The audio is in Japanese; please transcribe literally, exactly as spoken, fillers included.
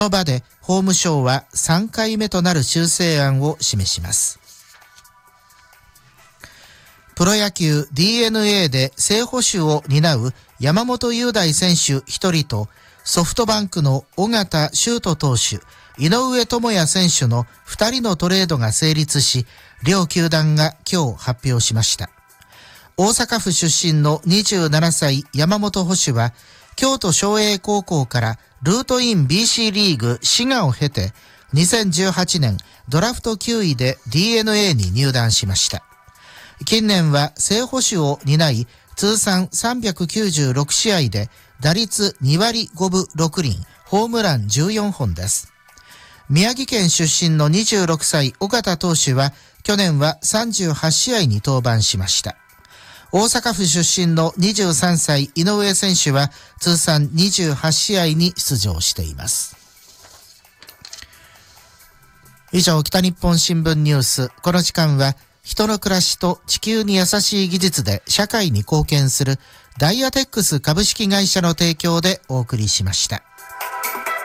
この場で法務省はさんかいめとなる修正案を示します。プロ野球 ディーエヌエー で正捕手を担う山本雄大選手ひとりとソフトバンクの尾形修斗投手、井上智也選手のふたりのトレードが成立し、両球団が今日発表しました。大阪府出身のにじゅうななさい山本捕手は、京都商栄高校からルートイン ビーシー リーグ滋賀を経て、にせんじゅうはちねんドラフトきゅういで ディーエヌエー に入団しました。近年は正捕手を担い、通算さんびゃくきゅうじゅうろくしあいで打率にわりごぶろくりん、ホームランじゅうよんほんです。宮城県出身のにじゅうろくさい尾形投手は、去年はさんじゅうはちしあいに登板しました。大阪府出身のにじゅうさんさい井上選手は、通算にじゅうはちしあいに出場しています。以上、北日本新聞ニュース。この時間は、人の暮らしと地球に優しい技術で社会に貢献するダイアテックス株式会社の提供でお送りしました。